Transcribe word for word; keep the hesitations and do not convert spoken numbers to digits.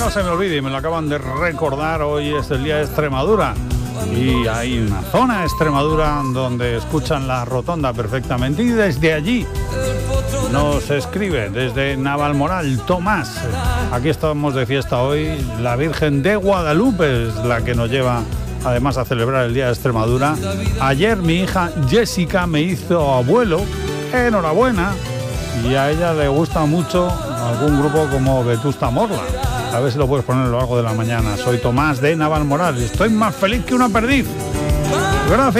no se me olvide, me lo acaban de recordar, hoy es el día de Extremadura y hay una zona de Extremadura donde escuchan la rotonda perfectamente y desde allí nos escribe desde Navalmoral Tomás. Aquí estamos de fiesta hoy, la Virgen de Guadalupe es la que nos lleva además a celebrar el día de Extremadura. Ayer mi hija Jessica me hizo abuelo, enhorabuena, y a ella le gusta mucho algún grupo como Vetusta Morla. A ver si lo puedes poner a lo largo de la mañana. Soy Tomás de Navalmoral, estoy más feliz que una perdiz. Gracias.